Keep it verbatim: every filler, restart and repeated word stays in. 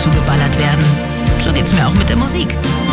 zugeballert werden. So geht's mir auch mit der Musik.